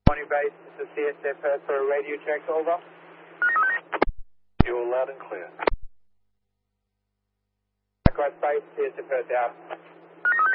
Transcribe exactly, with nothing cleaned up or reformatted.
Morning base, this is C S F uh, for a radio check, over. You're loud and clear. Likewise base, C S F down.